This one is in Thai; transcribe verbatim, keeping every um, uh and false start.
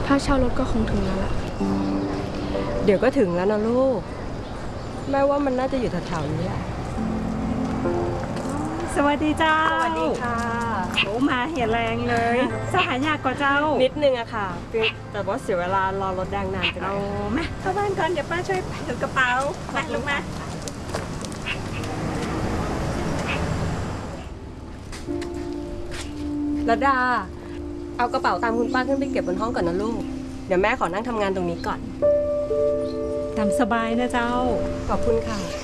ถ้าเช่ารถก็คงถึงแล้วล่ะเดี๋ยวก็ถึงแล้วนะลูกแม่ว่ามันน่าจะอยู่แถวๆนี้แหละสวัสดีเจ้าสวัสดีค่ะโอ้มาเหี่ยแรงเลยสหายากกว่าเจ้านิดนึงอะค่ะแต่ว่าเสียเวลารอรถแดงนานจังเอามาเข้าบ้านก่อนเดี๋ยวป้าช่วยถือกระเป๋ามาลงมาระดาเอากระเป๋าตามคุณป้าขึ้นไปเก็บบนห้องก่อนนะลูกเดี๋ยวแม่ขอนั่งทำงานตรงนี้ก่อนตามสบายนะเจ้าขอบคุณค่ะ